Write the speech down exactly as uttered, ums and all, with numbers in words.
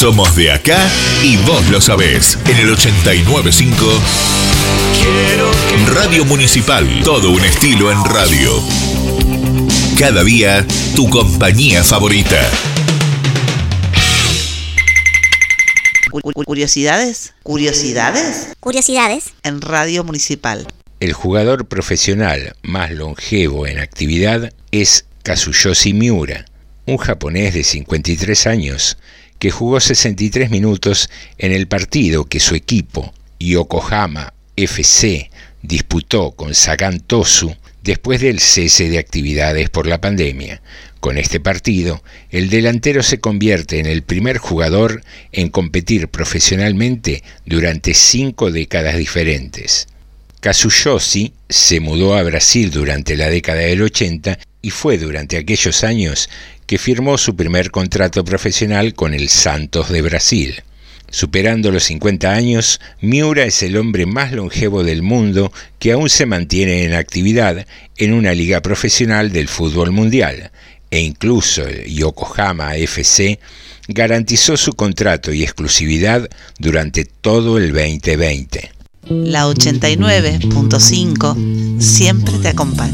Somos de acá y vos lo sabés. En el ochenta y nueve punto cinco Radio Municipal. Todo un estilo en radio. Cada día, tu compañía favorita. Curiosidades, curiosidades, curiosidades en Radio Municipal. El jugador profesional más longevo en actividad es Kazuyoshi Miura, un japonés de cincuenta y tres años que jugó sesenta y tres minutos en el partido que su equipo, Yokohama F C, disputó con Sagan Tosu después del cese de actividades por la pandemia. Con este partido, el delantero se convierte en el primer jugador en competir profesionalmente durante cinco décadas diferentes. Kazuyoshi se mudó a Brasil durante la década del ochenta y fue durante aquellos años que firmó su primer contrato profesional con el Santos de Brasil. Superando los cincuenta años, Miura es el hombre más longevo del mundo que aún se mantiene en actividad en una liga profesional del fútbol mundial, e incluso el Yokohama F C garantizó su contrato y exclusividad durante todo el veinte veinte. La ochenta y nueve punto cinco siempre te acompaña.